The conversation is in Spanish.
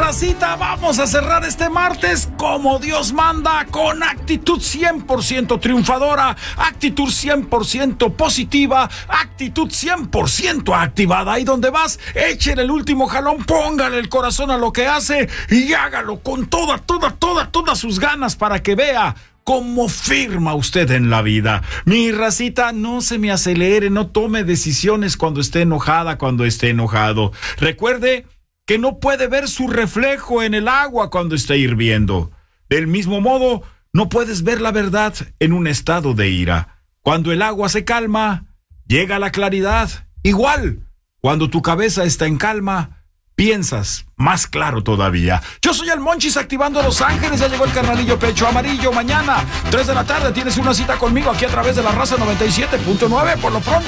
racita, vamos a cerrar este martes como Dios manda, con actitud 100% triunfadora, actitud 100% positiva, actitud 100% activada. Ahí donde vas, échale el último jalón, póngale el corazón a lo que hace y hágalo con todas sus ganas para que vea cómo firma usted en la vida. Mi racita, no se me acelere, no tome decisiones cuando esté enojada, cuando esté enojado. Recuerde que no puede ver su reflejo en el agua cuando esté hirviendo. Del mismo modo, no puedes ver la verdad en un estado de ira. Cuando el agua se calma, llega la claridad. Igual, cuando tu cabeza está en calma, piensas más claro todavía. Yo soy el Monchis activando Los Ángeles. Ya llegó el carnalillo pecho amarillo. Mañana, 3 de la tarde, tienes una cita conmigo aquí a través de la Raza 97.9. Por lo pronto,